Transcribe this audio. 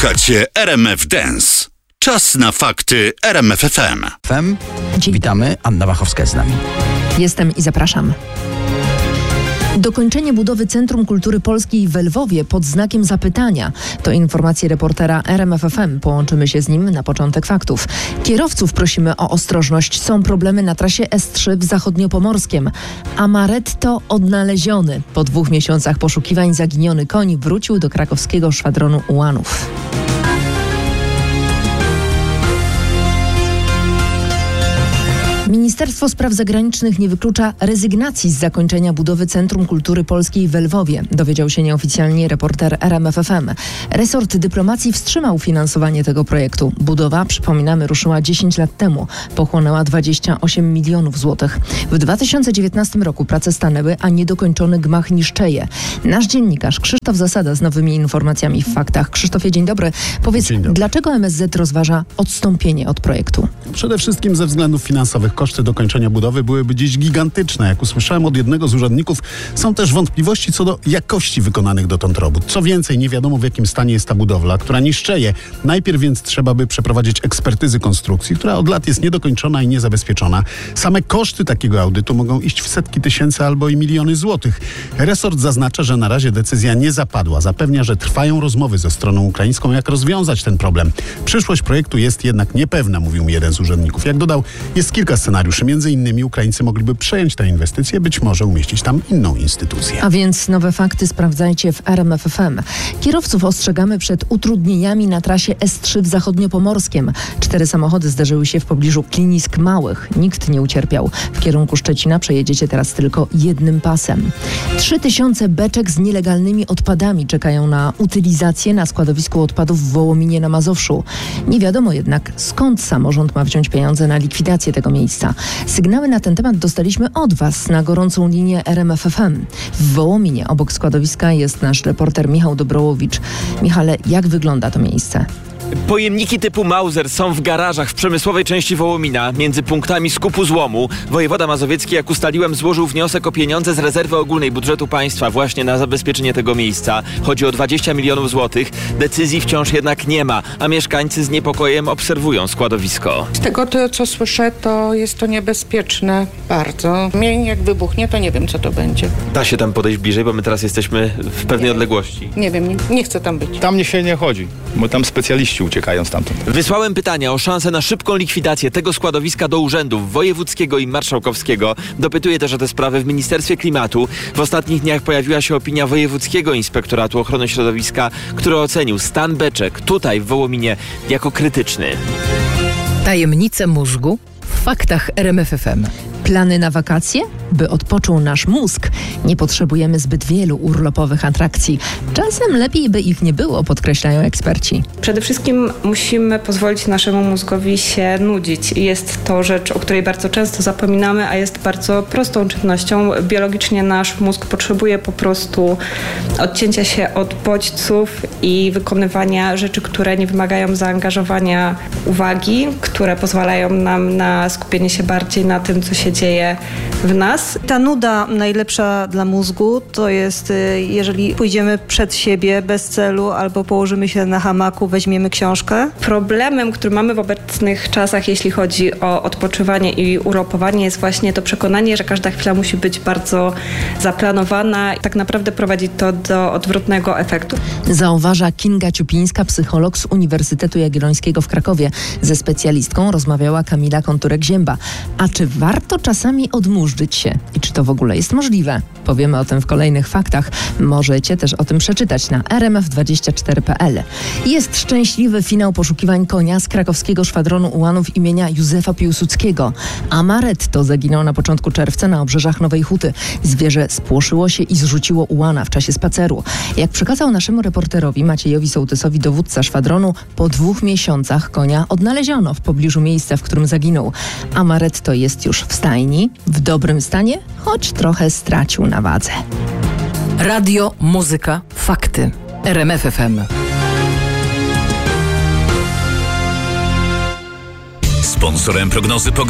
Słuchacie RMF Dance. Czas na fakty RMF FM. Witamy, Anna Wachowska jest z nami. Jestem i zapraszam. Dokończenie budowy Centrum Kultury Polskiej w Lwowie pod znakiem zapytania. To informacje reportera RMF FM. Połączymy się z nim na początek faktów. Kierowców prosimy o ostrożność. Są problemy na trasie S3 w Zachodniopomorskiem. Amaretto odnaleziony. Po 2 miesiącach poszukiwań zaginiony koń wrócił do krakowskiego szwadronu ułanów. Ministerstwo Spraw Zagranicznych nie wyklucza rezygnacji z zakończenia budowy Centrum Kultury Polskiej w Lwowie, dowiedział się nieoficjalnie reporter RMF FM. Resort dyplomacji wstrzymał finansowanie tego projektu. Budowa, przypominamy, ruszyła 10 lat temu. Pochłonęła 28 milionów złotych. W 2019 roku prace stanęły, a niedokończony gmach niszczeje. Nasz dziennikarz Krzysztof Zasada z nowymi informacjami w faktach. Krzysztofie, dzień dobry. Powiedz, dlaczego MSZ rozważa odstąpienie od projektu? Przede wszystkim ze względów finansowych. Koszty dokończenia budowy byłyby dziś gigantyczne. Jak usłyszałem od jednego z urzędników, są też wątpliwości co do jakości wykonanych dotąd robót. Co więcej, nie wiadomo, w jakim stanie jest ta budowla, która niszczeje. Najpierw więc trzeba by przeprowadzić ekspertyzy konstrukcji, która od lat jest niedokończona i niezabezpieczona. Same koszty takiego audytu mogą iść w setki tysięcy albo i miliony złotych. Resort zaznacza, że na razie decyzja nie zapadła. Zapewnia, że trwają rozmowy ze stroną ukraińską, jak rozwiązać ten problem. Przyszłość projektu jest jednak niepewna, mówił mi jeden z urzędników. Jak dodał, jest kilka scenariuszy. Między innymi Ukraińcy mogliby przejąć tę inwestycję, być może umieścić tam inną instytucję. A więc nowe fakty sprawdzajcie w RMF FM. Kierowców ostrzegamy przed utrudnieniami na trasie S3 w Zachodniopomorskiem. 4 samochody zdarzyły się w pobliżu Klinisk Małych. Nikt nie ucierpiał. W kierunku Szczecina przejedziecie teraz tylko jednym pasem. 3000 beczek z nielegalnymi odpadami czekają na utylizację na składowisku odpadów w Wołominie na Mazowszu. Nie wiadomo jednak, skąd samorząd ma wziąć pieniądze na likwidację tego miejsca. Sygnały na ten temat dostaliśmy od Was na gorącą linię RMF FM. W Wołominie obok składowiska jest nasz reporter Michał Dobrołowicz. Michale, jak wygląda to miejsce? Pojemniki typu Mauser są w garażach w przemysłowej części Wołomina, między punktami skupu złomu. Wojewoda mazowiecki, jak ustaliłem, złożył wniosek o pieniądze z rezerwy ogólnej budżetu państwa właśnie na zabezpieczenie tego miejsca. Chodzi o 20 milionów złotych. Decyzji wciąż jednak nie ma, a mieszkańcy z niepokojem obserwują składowisko. Z tego, co słyszę, to jest to niebezpieczne bardzo. Jak wybuchnie, to nie wiem, co to będzie. Da się tam podejść bliżej, bo my teraz jesteśmy w pewnej odległości. Nie wiem, nie chcę tam być. Tam się nie chodzi, bo tam specjaliści uciekają stamtąd. Wysłałem pytania o szansę na szybką likwidację tego składowiska do urzędów wojewódzkiego i marszałkowskiego. Dopytuję też o te sprawy w Ministerstwie Klimatu. W ostatnich dniach pojawiła się opinia Wojewódzkiego Inspektoratu Ochrony Środowiska, który ocenił stan beczek tutaj w Wołominie jako krytyczny. Tajemnice mózgu w faktach RMF FM. Plany na wakacje? By odpoczął nasz mózg, nie potrzebujemy zbyt wielu urlopowych atrakcji. Czasem lepiej by ich nie było, podkreślają eksperci. Przede wszystkim musimy pozwolić naszemu mózgowi się nudzić. Jest to rzecz, o której bardzo często zapominamy, a jest bardzo prostą czynnością. Biologicznie nasz mózg potrzebuje po prostu odcięcia się od bodźców i wykonywania rzeczy, które nie wymagają zaangażowania uwagi, które pozwalają nam na skupienie się bardziej na tym, co się dzieje w nas. Ta nuda najlepsza dla mózgu to jest, jeżeli pójdziemy przed siebie bez celu albo położymy się na hamaku, weźmiemy książkę. Problemem, który mamy w obecnych czasach, jeśli chodzi o odpoczywanie i urlopowanie, jest właśnie to przekonanie, że każda chwila musi być bardzo zaplanowana i tak naprawdę prowadzi to do odwrotnego efektu. Zauważa Kinga Ciupińska, psycholog z Uniwersytetu Jagiellońskiego w Krakowie. Ze specjalistką rozmawiała Kamila Konturek-Zięba. A czy warto czasami odmurzyć się? I czy to w ogóle jest możliwe? Powiemy o tym w kolejnych faktach. Możecie też o tym przeczytać na rmf24.pl. Jest szczęśliwy finał poszukiwań konia z krakowskiego szwadronu ułanów imienia Józefa Piłsudskiego. Amaretto zaginął na początku czerwca na obrzeżach Nowej Huty. Zwierzę spłoszyło się i zrzuciło ułana w czasie spaceru. Jak przekazał naszemu reporterowi Maciejowi Sołtysowi dowódca szwadronu, po 2 miesiącach konia odnaleziono w pobliżu miejsca, w którym zaginął. Amaretto jest już w stajni, w dobrym stanie, choć trochę stracił na wadze. Radio, muzyka, fakty. RMF FM. Sponsorem prognozy pogody